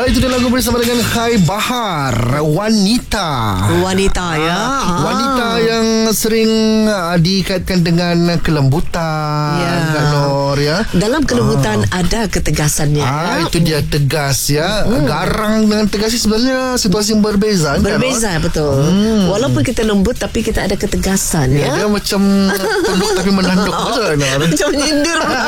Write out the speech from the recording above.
Itu dia lagu bersama dengan Khai Bahar, Wanita. Wanita ya. Wanita yang sering dikaitkan dengan kelembutan, Kak Nur ya. Dalam kelembutan ada ketegasannya. Itu dia, tegas ya. Garang dengan tegas sebenarnya situasi yang berbeza. Berbeza, betul. Walaupun kita lembut tapi kita ada ketegasan ya. Dia macam tunduk tapi menanduk. Macam nyindir.